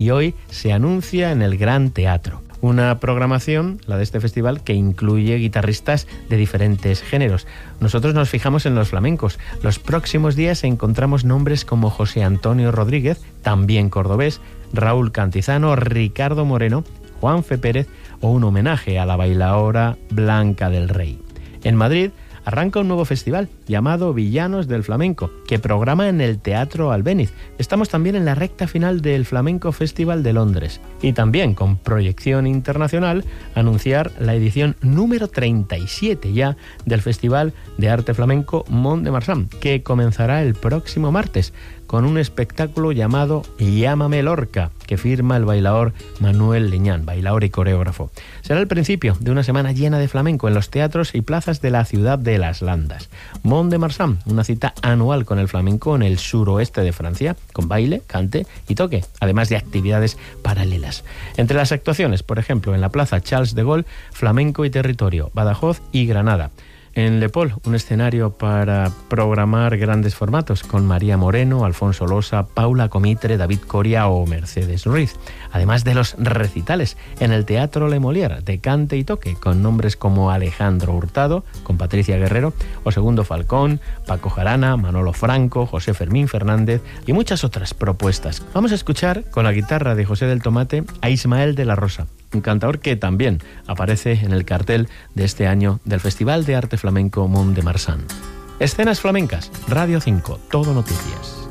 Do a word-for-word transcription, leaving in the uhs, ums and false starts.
y hoy se anuncia en el Gran Teatro. Una programación, la de este festival, que incluye guitarristas de diferentes géneros. Nosotros nos fijamos en los flamencos. Los próximos días encontramos nombres como José Antonio Rodríguez, también cordobés, Raúl Cantizano, Ricardo Moreno, Juanfe Pérez o un homenaje a la bailaora Blanca del Rey. En Madrid arranca un nuevo festival llamado Villanos del Flamenco, que programa en el Teatro Albéniz. Estamos también en la recta final del Flamenco Festival de Londres. Y también, con proyección internacional, anunciar la edición número treinta y siete ya del Festival de Arte Flamenco Mont de Marsan, que comenzará el próximo martes, con un espectáculo llamado Llámame Lorca, que firma el bailaor Manuel Leñán, bailaor y coreógrafo. Será el principio de una semana llena de flamenco en los teatros y plazas de la ciudad de Las Landas. Mont de Marsan, una cita anual con el flamenco en el suroeste de Francia, con baile, cante y toque, además de actividades paralelas. Entre las actuaciones, por ejemplo, en la Plaza Charles de Gaulle, Flamenco y Territorio, Badajoz y Granada. En Le Pol, un escenario para programar grandes formatos con María Moreno, Alfonso Losa, Paula Comitre, David Coria o Mercedes Ruiz. Además de los recitales en el Teatro Le Molière de cante y toque, con nombres como Alejandro Hurtado, con Patricia Guerrero, o Segundo Falcón, Paco Jarana, Manolo Franco, José Fermín Fernández y muchas otras propuestas. Vamos a escuchar con la guitarra de José del Tomate a Ismael de la Rosa, un cantador que también aparece en el cartel de este año del Festival de Arte Flamenco Mont de Marsan. Escenas flamencas, Radio cinco, Todo Noticias.